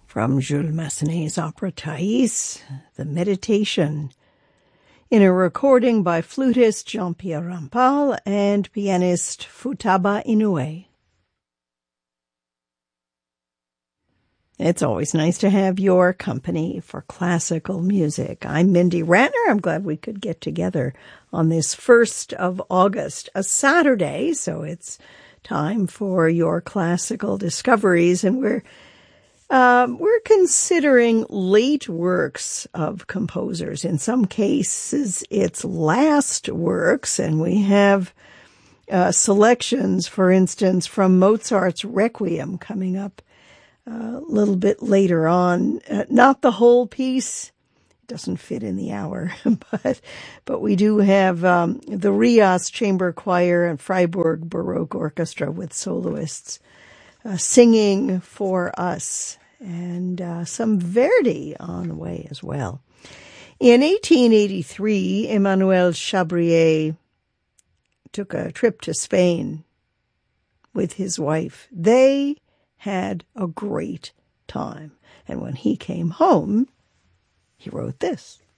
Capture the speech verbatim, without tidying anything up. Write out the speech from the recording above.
from Jules Massenet's opera Thais, The Meditation, in a recording by flutist Jean-Pierre Rampal and pianist Futaba Inoue. It's always nice to have your company for classical music. I'm Mindy Ratner. I'm glad we could get together on this first of August, a Saturday, so it's time for your classical discoveries, and we're Um, we're considering late works of composers. In some cases, it's last works, and we have uh, selections, for instance, from Mozart's Requiem coming up uh, a little bit later on. Uh, not the whole piece. It doesn't fit in the hour, but but we do have um, the Rias Chamber Choir and Freiburg Baroque Orchestra with soloists Uh, singing for us, and uh, some Verdi on the way as well. In eighteen eighty-three, Emmanuel Chabrier took a trip to Spain with his wife. They had a great time, and when he came home, he wrote this.